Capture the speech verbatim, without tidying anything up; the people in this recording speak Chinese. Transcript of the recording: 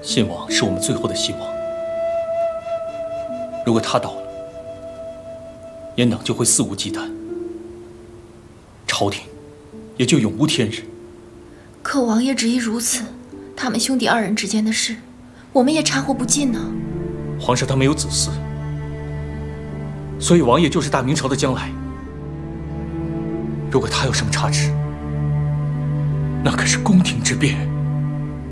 信王是我们最后的希望。如果他倒了，阉党就会肆无忌惮，朝廷也就永无天日。 可王爷执意如此，他们兄弟二人之间的事，我们也掺和不进呢。 皇上他没有子嗣，所以王爷就是大明朝的将来。如果他有什么差池，那可是宫廷之变。